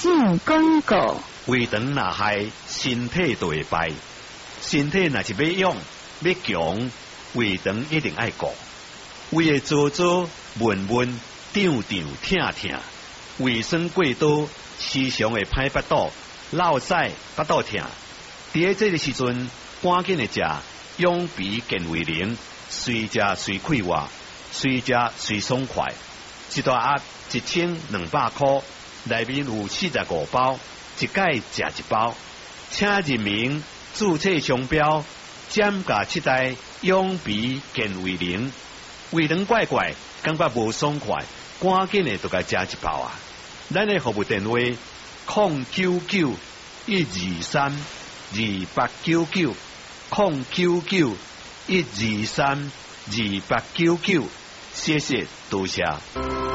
性广告。 胃肠若害，身体就会败。身体若是要用要强，胃肠一定爱顾。胃会糟糟、闷闷、胀胀、痛痛，胃酸过多，时常会歹腹肚、落屎、腹肚痛。伫这个时阵，赶紧的食养脾健胃灵，随食随快活，随食随爽快。一大盒1200块，内面有45包，一盖食一包。请认明注册商标，减价7代养脾健胃灵。胃肠怪怪，感觉无爽快，赶紧的就该食一包啊！咱的服务电话：099-123-2899，099-123-2899。谢谢，多谢。